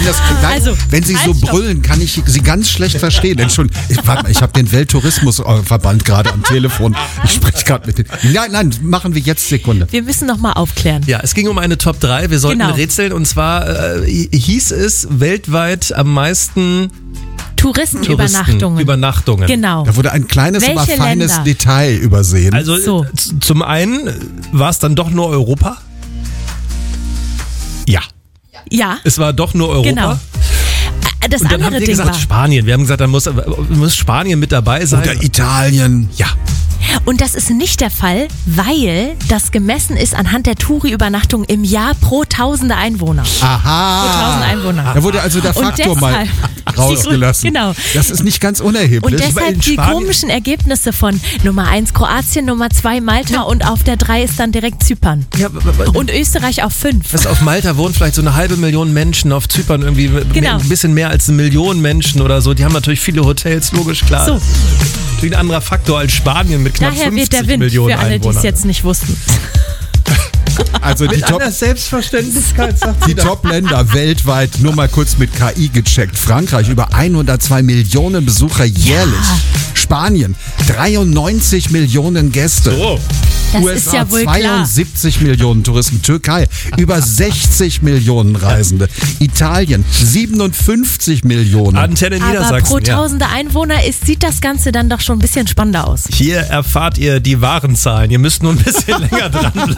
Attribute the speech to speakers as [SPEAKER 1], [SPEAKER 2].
[SPEAKER 1] wenn Sie so brüllen, kann ich Sie ganz schlecht verstehen. Denn schon, warte mal, ich habe den Welttourismusverband gerade am Telefon. Ich spreche gerade mit denen. Nein, machen wir jetzt Sekunde.
[SPEAKER 2] Wir müssen nochmal aufklären.
[SPEAKER 3] Ja, es ging um eine Top 3. Wir sollten rätseln. Und zwar hieß es weltweit am meisten Touristenübernachtungen.
[SPEAKER 2] Genau.
[SPEAKER 1] Da wurde ein kleines, aber feines Detail übersehen.
[SPEAKER 3] Also zum einen war es dann doch nur Europa? Ja. Es war doch nur Europa?
[SPEAKER 2] Genau. Das
[SPEAKER 3] und dann
[SPEAKER 2] andere
[SPEAKER 3] haben wir
[SPEAKER 2] Ding
[SPEAKER 3] gesagt
[SPEAKER 2] war
[SPEAKER 3] Spanien. Wir haben gesagt, da muss Spanien mit dabei sein.
[SPEAKER 1] Oder Italien.
[SPEAKER 3] Ja.
[SPEAKER 2] Und das ist nicht der Fall, weil das gemessen ist anhand der Touri-Übernachtung im Jahr pro 1000 Einwohner.
[SPEAKER 1] Aha.
[SPEAKER 2] Pro 1000 Einwohner.
[SPEAKER 1] Da wurde also der Faktor mal rausgelassen.
[SPEAKER 2] Genau.
[SPEAKER 1] Das ist nicht ganz unerheblich.
[SPEAKER 2] Und deshalb die komischen Ergebnisse von Nummer 1 Kroatien, Nummer 2 Malta und auf der 3 ist dann direkt Zypern. Ja, und Österreich auf 5.
[SPEAKER 3] Auf Malta wohnen vielleicht so 500.000 Menschen, auf Zypern irgendwie ein bisschen mehr als 1 Million Menschen oder so. Die haben natürlich viele Hotels, logisch, klar. So. Natürlich ein anderer Faktor als Spanien mit knapp
[SPEAKER 2] Daher
[SPEAKER 3] 50
[SPEAKER 2] weht der Wind
[SPEAKER 3] Millionen
[SPEAKER 2] für alle, die
[SPEAKER 3] Einwohnern.
[SPEAKER 2] es jetzt nicht wussten.
[SPEAKER 1] Also die
[SPEAKER 3] Selbstverständlichkeit sagt
[SPEAKER 1] die Top-Länder weltweit, nur mal kurz mit KI gecheckt. Frankreich über 102 Millionen Besucher jährlich. Spanien 93 Millionen Gäste.
[SPEAKER 3] So.
[SPEAKER 2] Das
[SPEAKER 1] USA
[SPEAKER 2] ist ja wohl
[SPEAKER 1] 72 Millionen Touristen. Türkei über 60 Millionen Reisende. Italien 57 Millionen.
[SPEAKER 3] Antenne Niedersachsen.
[SPEAKER 2] Aber pro 1000 Einwohner sieht das Ganze dann doch schon ein bisschen spannender aus.
[SPEAKER 3] Hier erfahrt ihr die wahren Zahlen. Ihr müsst nur ein bisschen länger dranbleiben.